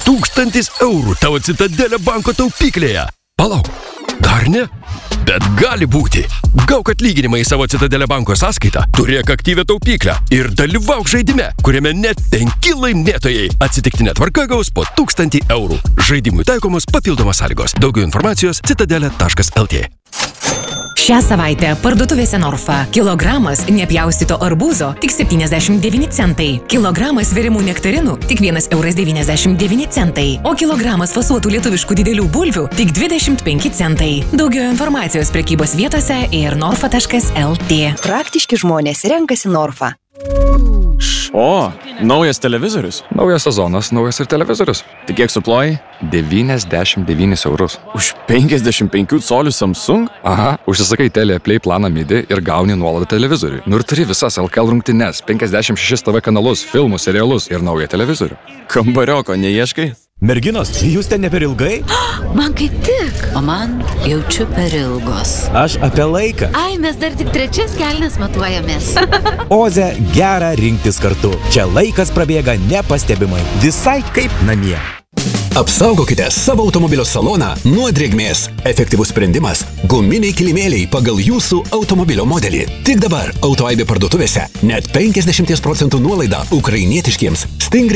1000 eurų tavo Citadelė banko taupyklėje. Palauk, dar ne? Bet gali būti. Gauk atlyginimą į savo Citadelė banko sąskaitą, turėk aktyvią taupyklę ir dalyvauk žaidime, kuriame net 5 laimėtojai atsitiktinė tvarka gaus po 1000 eurų. Žaidimui taikomos papildomos sąlygos. Daugiau informacijos citadele.lt. Šią savaitę parduotuvėse Norfa. Kilogramas nepjaustyto arbūzo tik 79 centai. Kilogramas virimų nektarinų tik 1,99 centai. O kilogramas fasuotų lietuviškų didelių bulvių tik 25 centai. Daugiau informacijos prekybos vietose ir norfa.lt. Praktiški žmonės renkasi Norfa. O, naujas televizorius. Naujas sezonas, naujas ir televizorius. Tai kiek suploji? 99 eurus. Už 55 colių Samsung? Aha, užsisakai Telia Play planą MIDI ir gauni nuolaidą televizoriui. Nu ir turi visas LKL rungtynes, 56 TV kanalus, filmus, serialus ir naują televizorių. Kambarioko neieškai? Merginos, jūs ten ne per ilgai? Man kaip tik, o man jaučiu per ilgos. Aš apie laiką. Ai, mes dar tik 3 kelnes matuojamės. Oze gera rinktis kartu. Čia laikas prabėga nepastebimai. Visai kaip namie. Apsaugokite savo automobilio saloną nuo drėgmės. Efektyvus sprendimas – guminiai kilimėliai pagal jūsų automobilio modelį. Tik dabar AutoAibė parduotuvėse net 50% nuolaida ukrainietiškiems Stingray